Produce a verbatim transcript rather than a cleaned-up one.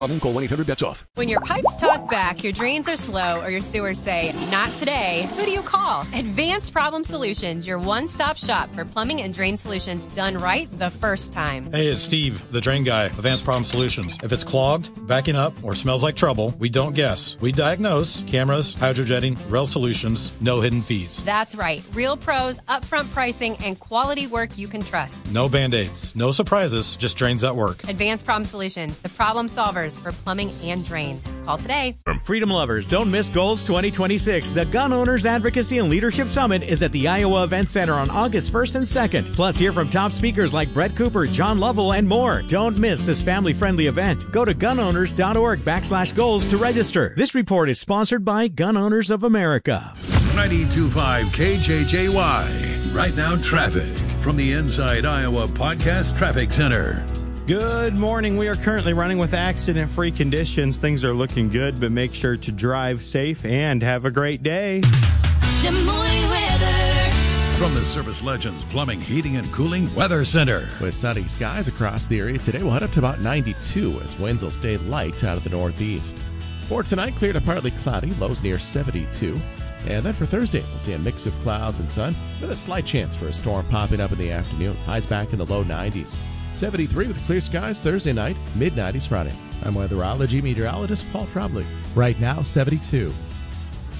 Call one eight hundred bets off. When your pipes talk back, your drains are slow, or your sewers say, not today, who do you call? Advanced Problem Solutions, your one-stop shop for plumbing and drain solutions done right the first time. Hey, it's Steve, the drain guy, Advanced Problem Solutions. If it's clogged, backing up, or smells like trouble, we don't guess. We diagnose. Cameras, hydrojetting, rail solutions, no hidden fees. That's right. Real pros, upfront pricing, and quality work you can trust. No Band-Aids, no surprises, just drains that work. Advanced Problem Solutions, the problem solvers for plumbing and drains. Call today. Freedom lovers, don't miss Goals twenty twenty-six. The Gun Owners Advocacy and Leadership Summit is at the Iowa Event Center on August first and second. Plus, hear from top speakers like Brett Cooper, John Lovell, and more. Don't miss this family-friendly event. Go to gunowners.org backslash goals to register. This report is sponsored by Gun Owners of America. ninety-two point five K J J Y. Right now, traffic from the Inside Iowa Podcast Traffic Center. Good morning. We are currently running with accident-free conditions. Things are looking good, but make sure to drive safe and have a great day. Des Moines weather. From the Service Legends Plumbing, Heating, and Cooling Weather Center. With sunny skies across the area today, we'll head up to about ninety-two as winds will stay light out of the northeast. For tonight, clear to partly cloudy, lows near seventy-two. And then for Thursday, we'll see a mix of clouds and sun with a slight chance for a storm popping up in the afternoon. Highs back in the low nineties. seventy-three with clear skies Thursday night, mid nineties Friday. I'm weatherology meteorologist Paul Trombley. Right now, seventy-two.